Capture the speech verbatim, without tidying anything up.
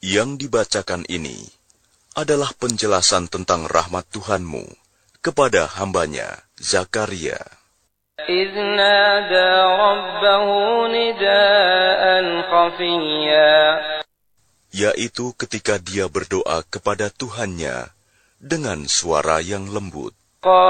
Yang dibacakan ini adalah penjelasan tentang rahmat Tuhanmu kepada hambanya Zakaria. إذ نادى ربه نداء خفيا, yaitu ketika dia berdoa kepada Tuhannya dengan suara yang lembut.